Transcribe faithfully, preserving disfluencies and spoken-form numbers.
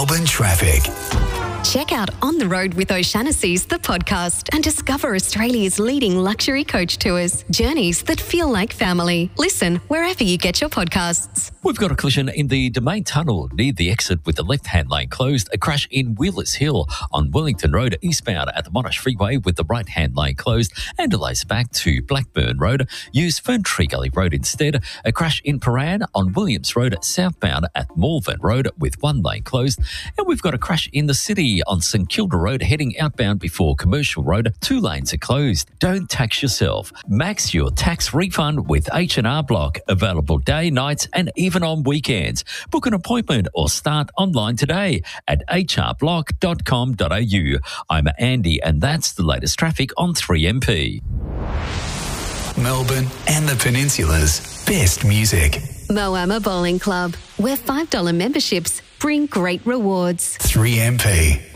Melbourne traffic. Check out On the Road with O'Shanassy's, the podcast, and discover Australia's leading luxury coach tours. Journeys that feel like family. Listen wherever you get your podcasts. We've got a collision in the Domain Tunnel near the exit with the left-hand lane closed. A crash in Wheelers Hill on Wellington Road eastbound at the Monash Freeway with the right-hand lane closed and delays back to Blackburn Road. Use Ferntree Gully Road instead. A crash in Paran on Williams Road southbound at Malvern Road with one lane closed. And we've got a crash in the city on St Kilda Road heading outbound before Commercial Road. Two lanes are closed. Don't tax yourself. Max your tax refund with H and R Block. Available day, nights and even on weekends. Book an appointment or start online today at h r block dot com dot a u. I'm Andy and that's the latest traffic on three M P. Melbourne and the Peninsula's best music. Moama Bowling Club, where five dollars memberships bring great rewards. three M P.